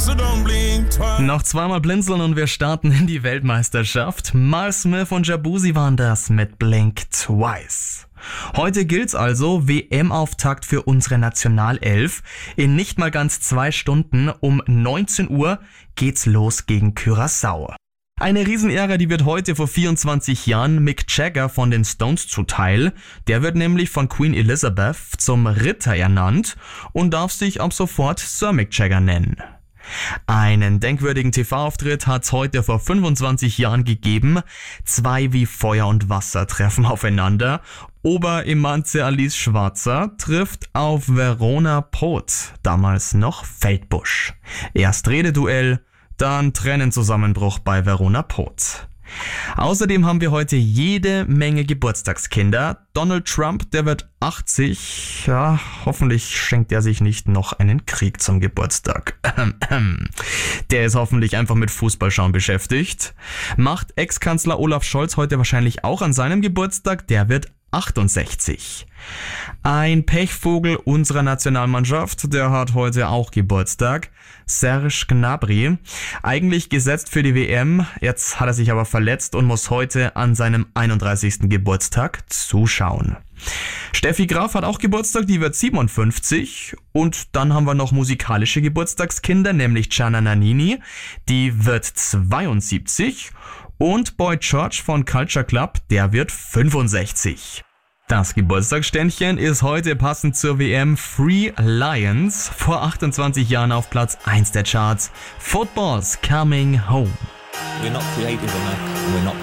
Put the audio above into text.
Noch zweimal blinzeln und wir starten in die Weltmeisterschaft. Mal Smith und Jabuzi waren das mit Blink Twice. Heute gilt's also, WM-Auftakt für unsere Nationalelf. In nicht mal ganz 2 Stunden um 19 Uhr geht's los gegen Curaçao. Eine Riesenehre, die wird heute vor 24 Jahren Mick Jagger von den Stones zuteil. Der wird nämlich von Queen Elizabeth zum Ritter ernannt und darf sich ab sofort Sir Mick Jagger nennen. Einen denkwürdigen TV-Auftritt hat's heute vor 25 Jahren gegeben. 2 wie Feuer und Wasser treffen aufeinander. Oberimmanze Alice Schwarzer trifft auf Verona Poth, damals noch Feldbusch. Erst Rededuell, dann Tränenzusammenbruch bei Verona Poth. Außerdem haben wir heute jede Menge Geburtstagskinder. Donald Trump, der wird 80. Ja, hoffentlich schenkt er sich nicht noch einen Krieg zum Geburtstag. Der ist hoffentlich einfach mit Fußballschauen beschäftigt. Macht Ex-Kanzler Olaf Scholz heute wahrscheinlich auch an seinem Geburtstag. Der wird 68. Ein Pechvogel unserer Nationalmannschaft, der hat heute auch Geburtstag. Serge Gnabry, eigentlich gesetzt für die WM, jetzt hat er sich aber verletzt und muss heute an seinem 31. Geburtstag zuschauen. Steffi Graf hat auch Geburtstag, die wird 57. Und dann haben wir noch musikalische Geburtstagskinder, nämlich Gianna Nannini, die wird 72. Und Boy George von Culture Club, der wird 65. Das Geburtstagsständchen ist heute passend zur WM Free Lions, vor 28 Jahren auf Platz 1 der Charts. Football's coming home. We're not creative enough, we're not